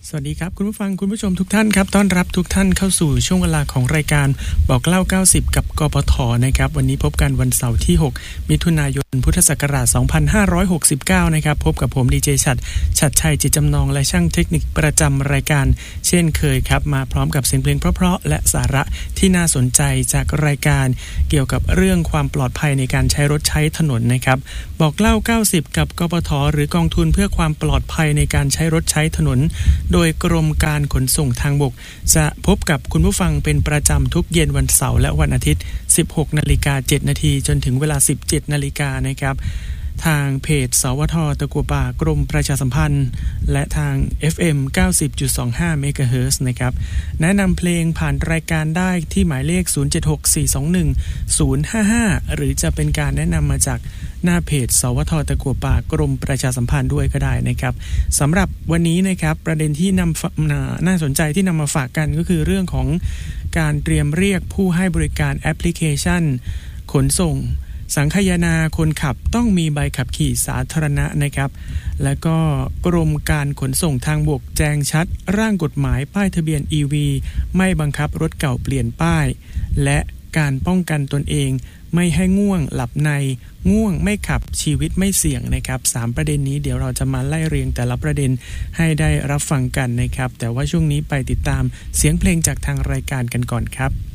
สวัสดีครับคุณผู้ฟังคุณผู้ชมทุกท่านครับต้อนรับทุกท่านเข้าสู่ช่วงเวลาของรายการบอกเล่า90กับกปทนะครับวันนี้พบกันวันเสาร์ที่6มิถุนายนพุทธศักราช2569นะครับพบกับผมดีเจชัดชัยจิตจำนองและช่างเทคนิคประจำรายการเช่นเคยครับมาพร้อมกับเสียงเพลงเพราะๆและสาระที่น่าสนใจจากรายการเกี่ยวกับเรื่องความปลอดภัยในการใช้รถใช้ถนนนะครับบอกเล่า90กับกปทหรือกองทุนเพื่อความปลอดภัยในการใช้รถใช้ถนนโดยกรมการขนส่งทางบกจะพบกับคุณผู้ฟังเป็นประจำทุกเย็นวันเสาร์และวันอาทิตย์ 16:07 น.จนถึงเวลา 17:00 น.นะครับทางเพจสวท.ตะกัวป่ากรมประชาสัมพันธ์และทาง FM 90.25 เมกะเฮิรตซ์นะครับแนะนำเพลงผ่านรายการได้ที่หมายเลข 0764210055 หรือจะเป็นการแนะนำมาจากหน้าเพจสวท.ตะกัวป่ากรมประชาสัมพันธ์ด้วยก็ได้นะครับสำหรับวันนี้นะครับประเด็นที่น่าสนใจที่นำมาฝากกันก็คือเรื่องของการเตรียมเรียกผู้ให้บริการแอปพลิเคชันขนส่งสังคายนาคนขับต้องมีใบขับขี่สาธารณะนะครับและก็กรมการขนส่งทางบกแจ้งชัดร่างกฎหมายป้ายทะเบียน EV ไม่บังคับรถเก่าเปลี่ยนป้ายและการป้องกันตนเองไม่ให้ง่วงหลับในง่วงไม่ขับชีวิตไม่เสี่ยงนะครับ3ประเด็นนี้เดี๋ยวเราจะมาไล่เรียงแต่ละประเด็นให้ได้รับฟังกันนะครับแต่ว่าช่วงนี้ไปติดตามเสียงเพลงจากทางรายการกันก่อนครับ